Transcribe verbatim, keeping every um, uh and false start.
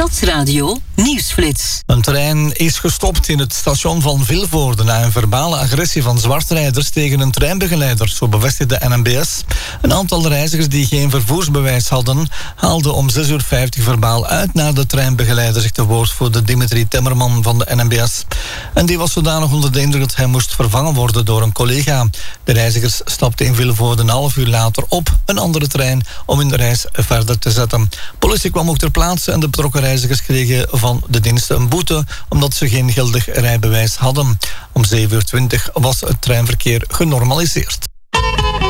Stadsradio Nieuwsflits. Een trein is gestopt in het station van Vilvoorde na een verbale agressie van zwartrijders tegen een treinbegeleider, zo bevestigde de N M B S. Een aantal reizigers die geen vervoersbewijs hadden, haalden om zes uur vijftig verbaal uit naar de treinbegeleider, zegt de woordvoerder Dimitri Timmerman van de N M B S. En die was zodanig onder de indruk dat hij moest vervangen worden door een collega. De reizigers stapten in Vilvoorde een half uur later op een andere trein om hun reis verder te zetten. Politie kwam ook ter plaatse en de betrokken reizigers kregen van de diensten een boete omdat ze geen geldig rijbewijs hadden. Om zeven uur twintig was het treinverkeer genormaliseerd.